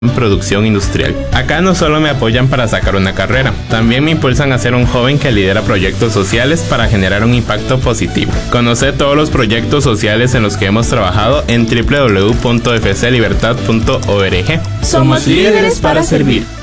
producción industrial. Acá no solo me apoyan para sacar una carrera, también me impulsan a ser un joven que lidera proyectos sociales para generar un impacto positivo. Conoce todos los proyectos sociales en los que hemos trabajado en www.fclibertad.org. Somos líderes para servir.